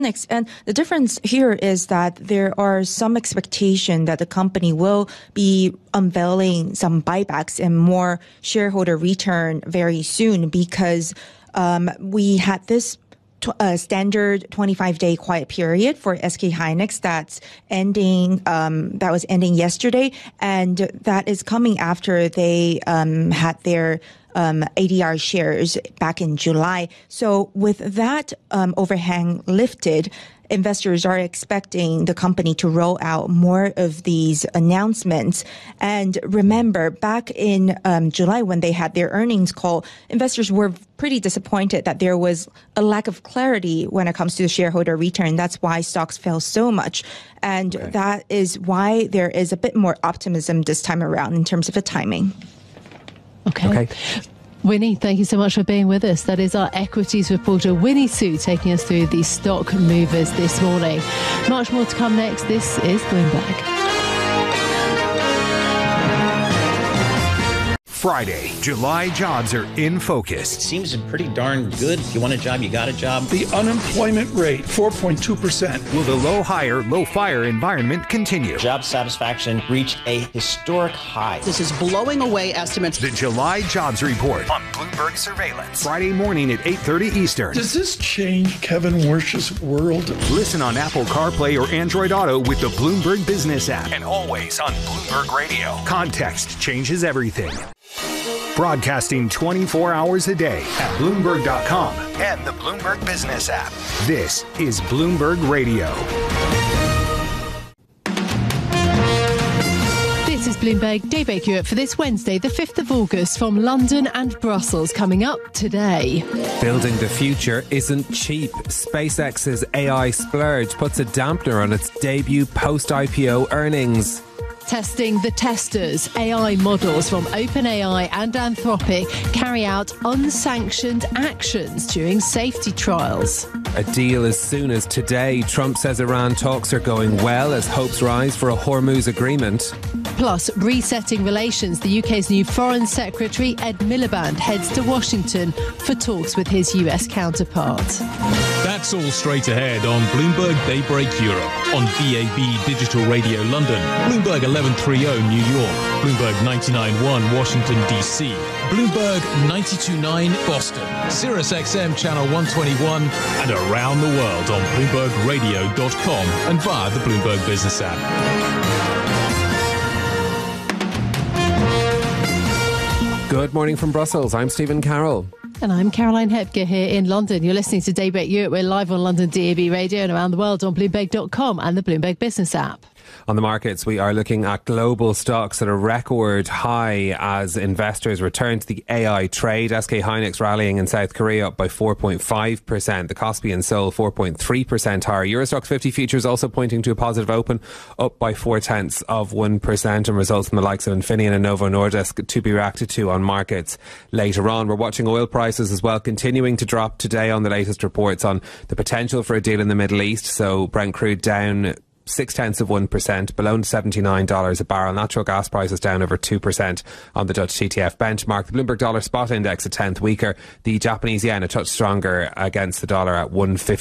And the difference here is that there are some expectation that the company will be unveiling some buybacks and more shareholder return very soon because we had this standard 25-day quiet period for SK Hynix that was ending yesterday, and that is coming after they had their ADR shares back in July. So with that overhang lifted, investors are expecting the company to roll out more of these announcements. And remember, back in July when they had their earnings call, investors were pretty disappointed that there was a lack of clarity when it comes to the shareholder return. That's why stocks fell so much. And that is why there is a bit more optimism this time around in terms of the timing. Okay. Winnie, thank you so much for being with us. That is our equities reporter, Winnie Su, taking us through the stock movers this morning. Much more to come next. This is Bloomberg. Friday, July jobs are in focus. It seems pretty darn good. If you want a job, you got a job. The unemployment rate, 4.2%. Will the low hire, low fire environment continue? Job satisfaction reached a historic high. This is blowing away estimates. The July jobs report on Bloomberg Surveillance. Friday morning at 8:30 Eastern. Does this change Kevin Wersh's world? Listen on Apple CarPlay or Android Auto with the Bloomberg Business app. And always on Bloomberg Radio. Context changes everything. Broadcasting 24 hours a day at Bloomberg.com and the Bloomberg Business app. This is Bloomberg Radio. This is Bloomberg Daybreak Europe for this Wednesday, the 5th of August, from London and Brussels, coming up today. Building the future isn't cheap. SpaceX's AI splurge puts a dampener on its debut post-IPO earnings. Testing the testers. AI models from OpenAI and Anthropic carry out unsanctioned actions during safety trials. A deal as soon as today. Trump says Iran talks are going well as hopes rise for a Hormuz agreement. Plus, resetting relations. The UK's new Foreign Secretary, Ed Miliband, heads to Washington for talks with his US counterpart. That's all straight ahead on Bloomberg Daybreak Europe, on DAB Digital Radio London, Bloomberg 1130 New York, Bloomberg 99.1 Washington DC, Bloomberg 92.9 Boston, Sirius XM Channel 121, and around the world on BloombergRadio.com and via the Bloomberg Business app. Good morning from Brussels. I'm Stephen Carroll. And I'm Caroline Hepker here in London. You're listening to Daybreak Europe. We're live on London DAB Radio and around the world on Bloomberg.com and the Bloomberg Business app. On the markets, we are looking at global stocks at a record high as investors return to the AI trade. SK Hynix rallying in South Korea up by 4.5%. The Kospi and Seoul 4.3% higher. Eurostoxx 50 futures also pointing to a positive open, up by 0.4%. And results from the likes of Infineon and Novo Nordisk to be reacted to on markets later on. We're watching oil prices as well, continuing to drop today on the latest reports on the potential for a deal in the Middle East. So Brent crude down 0.6%, below $79 a barrel. Natural gas prices down over 2% on the Dutch TTF benchmark. The Bloomberg Dollar Spot Index a tenth weaker. The Japanese yen a touch stronger against the dollar at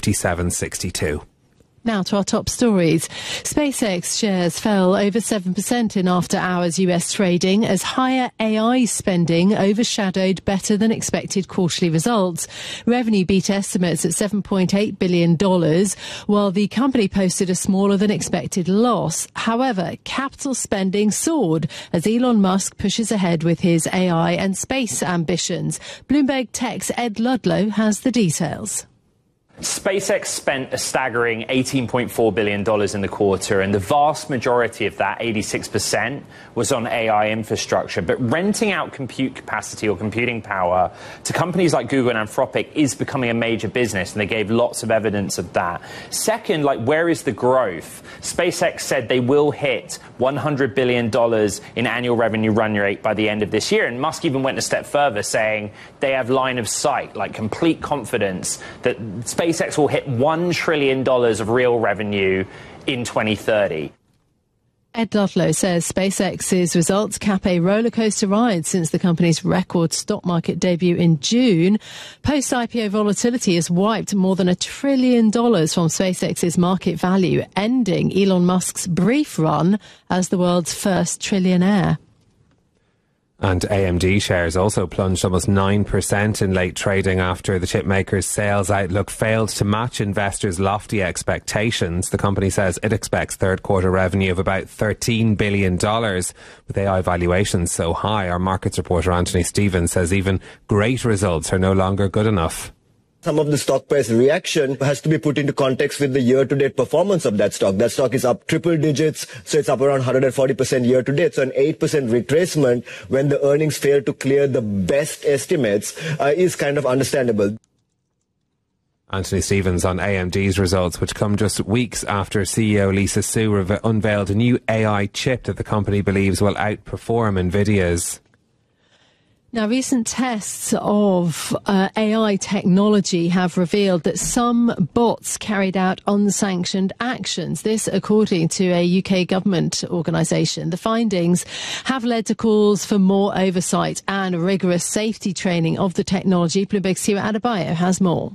157.62. Now to our top stories. SpaceX shares fell over 7% in after-hours US trading as higher AI spending overshadowed better than expected quarterly results. Revenue beat estimates at $7.8 billion, while the company posted a smaller than expected loss. However, capital spending soared as Elon Musk pushes ahead with his AI and space ambitions. Bloomberg Tech's Ed Ludlow has the details. SpaceX spent a staggering $18.4 billion in the quarter, and the vast majority of that, 86%, was on AI infrastructure. But renting out compute capacity or computing power to companies like Google and Anthropic is becoming a major business, and they gave lots of evidence of that. Second, where is the growth? SpaceX said they will hit $100 billion in annual revenue run rate by the end of this year, and Musk even went a step further, saying they have line of sight, complete confidence that SpaceX will hit $1 trillion of real revenue in 2030. Ed Ludlow says SpaceX's results cap a rollercoaster ride since the company's record stock market debut in June. Post-IPO volatility has wiped more than $1 trillion from SpaceX's market value, ending Elon Musk's brief run as the world's first trillionaire. And AMD shares also plunged almost 9% in late trading after the chipmaker's sales outlook failed to match investors' lofty expectations. The company says it expects third quarter revenue of about $13 billion. With AI valuations so high, our markets reporter Anthony Stevens says even great results are no longer good enough. Some of the stock price reaction has to be put into context with the year-to-date performance of that stock. That stock is up triple digits, so it's up around 140% year-to-date. So an 8% retracement when the earnings fail to clear the best estimates is kind of understandable. Anthony Stevens on AMD's results, which come just weeks after CEO Lisa Su unveiled a new AI chip that the company believes will outperform Nvidia's. Now, recent tests of AI technology have revealed that some bots carried out unsanctioned actions. This, according to a UK government organisation. The findings have led to calls for more oversight and rigorous safety training of the technology. Bloomberg's Siwa Adebayo has more.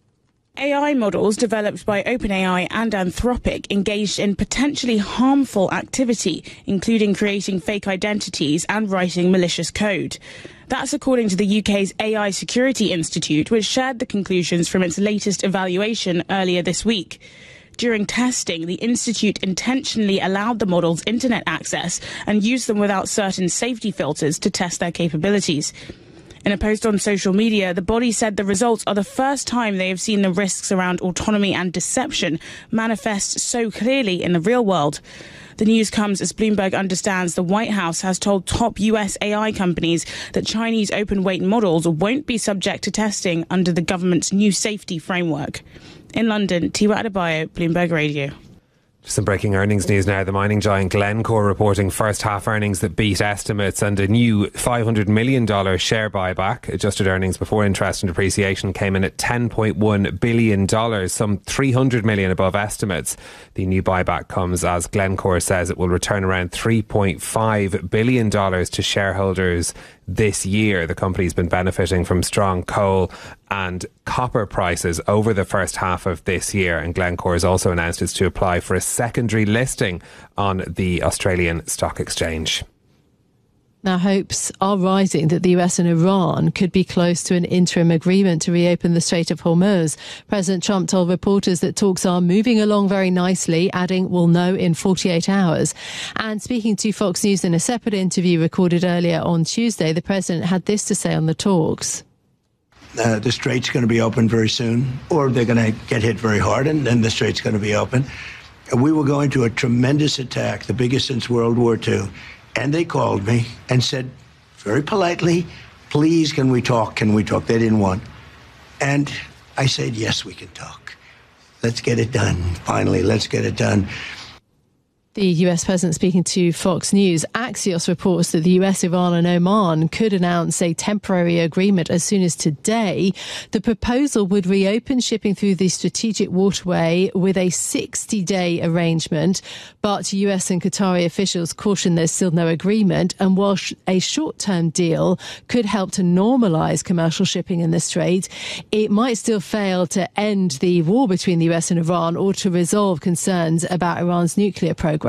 AI models developed by OpenAI and Anthropic engaged in potentially harmful activity, including creating fake identities and writing malicious code. That's according to the UK's AI Security Institute, which shared the conclusions from its latest evaluation earlier this week. During testing, the institute intentionally allowed the models internet access and used them without certain safety filters to test their capabilities. In a post on social media, the body said the results are the first time they have seen the risks around autonomy and deception manifest so clearly in the real world. The news comes as Bloomberg understands the White House has told top US AI companies that Chinese open-weight models won't be subject to testing under the government's new safety framework. In London, Tiwa Adebayo, Bloomberg Radio. Some breaking earnings news now. The mining giant Glencore reporting first half earnings that beat estimates and a new $500 million share buyback. Adjusted earnings before interest and depreciation came in at $10.1 billion, some $300 million above estimates. The new buyback comes as Glencore says it will return around $3.5 billion to shareholders this year. The company's been benefiting from strong coal and copper prices over the first half of this year, and Glencore has also announced it's to apply for a secondary listing on the Australian Stock Exchange. Now, hopes are rising that the US and Iran could be close to an interim agreement to reopen the Strait of Hormuz. President Trump told reporters that talks are moving along very nicely, adding, "We'll know in 48 hours. And speaking to Fox News in a separate interview recorded earlier on Tuesday, the president had this to say on the talks. The strait's going to be open very soon, or they're going to get hit very hard, and then the strait's going to be open. We were going to a tremendous attack, the biggest since World War II. And they called me and said, very politely, please, can we talk? Can we talk? They didn't want. And I said, yes, we can talk. Let's get it done. Finally, let's get it done. The US president speaking to Fox News. Axios reports that the US, Iran and Oman could announce a temporary agreement as soon as today. The proposal would reopen shipping through the strategic waterway with a 60-day arrangement. But US and Qatari officials caution there's still no agreement. And while a short-term deal could help to normalise commercial shipping in the Strait, it might still fail to end the war between the US and Iran or to resolve concerns about Iran's nuclear programme.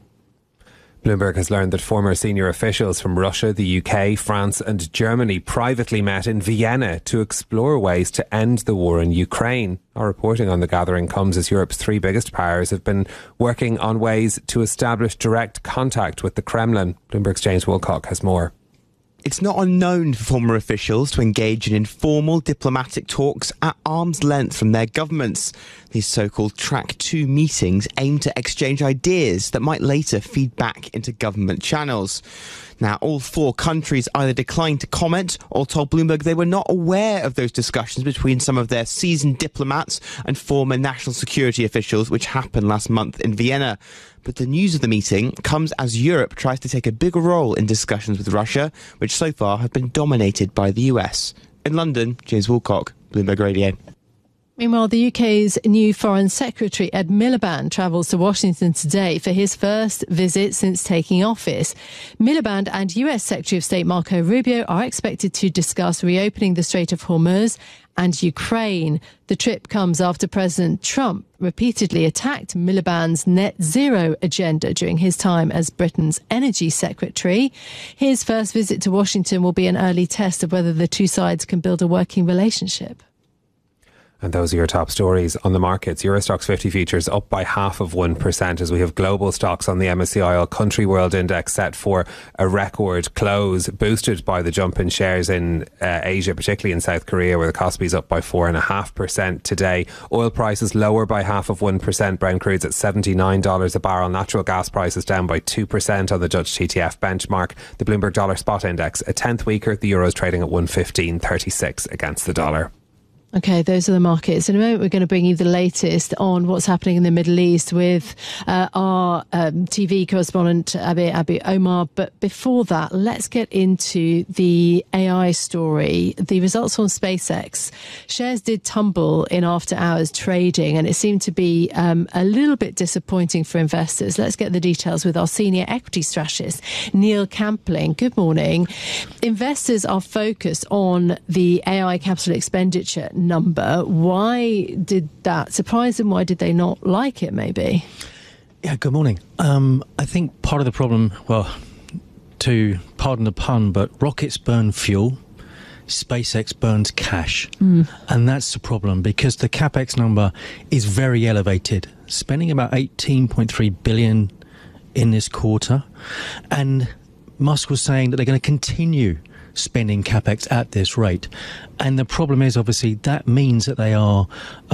Bloomberg has learned that former senior officials from Russia, the UK, France and Germany privately met in Vienna to explore ways to end the war in Ukraine. Our reporting on the gathering comes as Europe's three biggest powers have been working on ways to establish direct contact with the Kremlin. Bloomberg's James Wilcock has more. It's not unknown for former officials to engage in informal diplomatic talks at arm's length from their governments. These so-called Track 2 meetings aim to exchange ideas that might later feed back into government channels. Now, all four countries either declined to comment or told Bloomberg they were not aware of those discussions between some of their seasoned diplomats and former national security officials, which happened last month in Vienna. But the news of the meeting comes as Europe tries to take a bigger role in discussions with Russia, which so far have been dominated by the US. In London, James Wilcock, Bloomberg Radio. Meanwhile, the UK's new Foreign Secretary, Ed Miliband, travels to Washington today for his first visit since taking office. Miliband and US Secretary of State Marco Rubio are expected to discuss reopening the Strait of Hormuz and Ukraine. The trip comes after President Trump repeatedly attacked Miliband's net zero agenda during his time as Britain's energy secretary. His first visit to Washington will be an early test of whether the two sides can build a working relationship. And those are your top stories on the markets. Eurostoxx 50 futures up by 0.5% as we have global stocks on the MSCI All Country World Index set for a record close, boosted by the jump in shares in Asia, particularly in South Korea, where the Kospi's up by 4.5% today. Oil prices lower by 0.5%. Brent crude's at $79 a barrel. Natural gas prices down by 2% on the Dutch TTF benchmark. The Bloomberg Dollar Spot Index a tenth weaker. The euro's trading at 115.36 against the dollar. Okay, those are the markets. In a moment, we're going to bring you the latest on what's happening in the Middle East with our TV correspondent, Abi Omar. But before that, let's get into the AI story. The results on SpaceX. Shares did tumble in after-hours trading, and it seemed to be a little bit disappointing for investors. Let's get the details with our senior equity strategist, Neil Campling. Good morning. Investors are focused on the AI capital expenditure number. Why did that surprise them? Why did they not like it, maybe? Yeah, good morning. I think part of the problem, well, to pardon the pun, but rockets burn fuel, SpaceX burns cash. And that's the problem, because the CapEx number is very elevated, spending about $18.3 billion in this quarter. And Musk was saying that they're going to continue spending CapEx at this rate. And the problem is, obviously, that means that they are,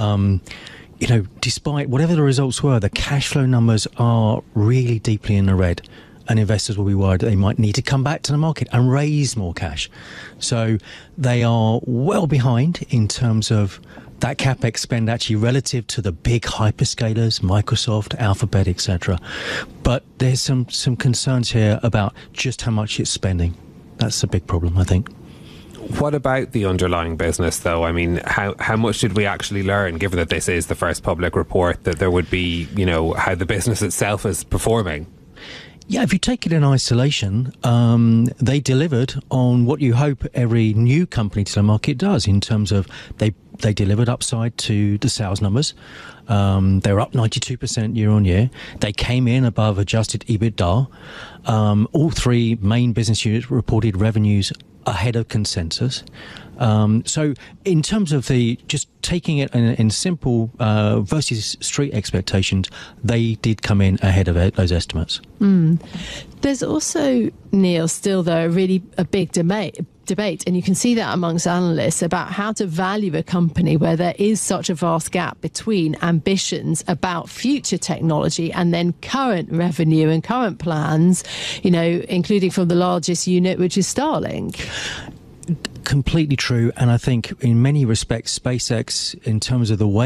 despite whatever the results were, the cash flow numbers are really deeply in the red. And investors will be worried that they might need to come back to the market and raise more cash. So they are well behind in terms of that CapEx spend actually relative to the big hyperscalers, Microsoft, Alphabet, etc. But there's some concerns here about just how much it's spending. That's a big problem, I think. What about the underlying business, though? I mean, how much did we actually learn, given that this is the first public report, that there would be, how the business itself is performing? Yeah, if you take it in isolation, they delivered on what you hope every new company to the market does, in terms of they delivered upside to the sales numbers. They were up 92% year on year. They came in above adjusted EBITDA. All three main business units reported revenues ahead of consensus. So in terms of just taking it in simple versus street expectations, they did come in ahead of those estimates. There's also, Neil, still though, really a big debate, and you can see that amongst analysts, about how to value a company where there is such a vast gap between ambitions about future technology and then current revenue and current plans, including from the largest unit, which is Starlink. Completely true. And I think in many respects, SpaceX, in terms of the way